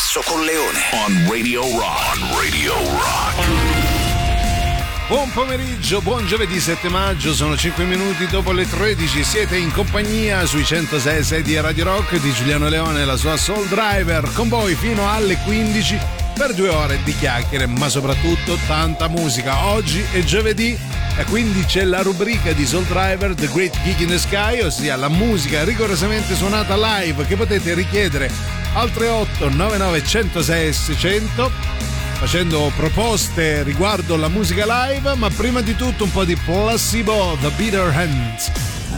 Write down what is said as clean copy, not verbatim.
Basso con Leone. On Radio Rock. On Radio Rock. Buon pomeriggio, buon giovedì 7 maggio, sono 5 minuti dopo le 13, siete in compagnia sui 106 di Radio Rock di Giuliano Leone e la sua Soul Driver, con voi fino alle 15 per 2 ore di chiacchiere, ma soprattutto tanta musica. Oggi è giovedì e quindi c'è la rubrica di Soul Driver The Great Gig in the Sky, ossia la musica rigorosamente suonata live che potete richiedere al 38 99 106 600 facendo proposte riguardo la musica live, ma prima di tutto un po' di Placebo, The Bitter Hands.